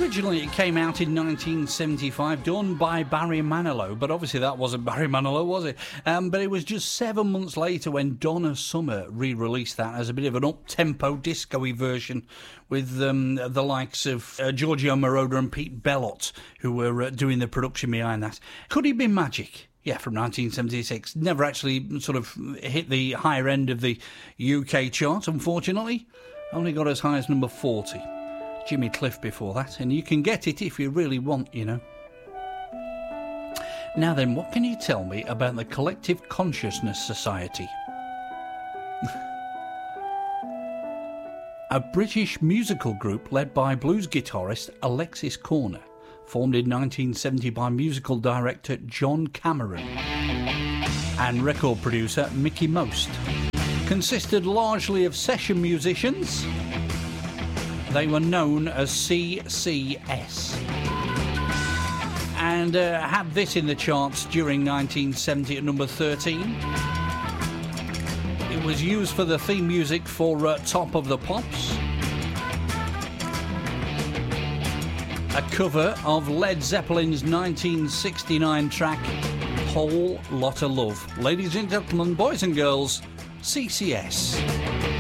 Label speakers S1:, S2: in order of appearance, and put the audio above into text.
S1: Originally, it came out in 1975, done by Barry Manilow, but obviously that wasn't Barry Manilow, was it? But it was just 7 months later when Donna Summer re-released that as a bit of an up-tempo disco-y version with the likes of Giorgio Moroder and Pete Bellotte, who were doing the production behind that. Could it be magic? Yeah, from 1976. Never actually sort of hit the higher end of the UK chart, unfortunately. Only got as high as number 40. Jimmy Cliff before that, and you can get it if you really want, you know. Now then, what can you tell me about the Collective Consciousness Society? A British musical group led by blues guitarist Alexis Corner, formed in 1970 by musical director John Cameron and record producer Mickey Most. Consisted largely of session musicians. They were known as CCS and had this in the charts during 1970 at number 13. It was used for the theme music for Top of the Pops, a cover of Led Zeppelin's 1969 track Whole Lotta Love. Ladies and gentlemen, boys and girls, CCS.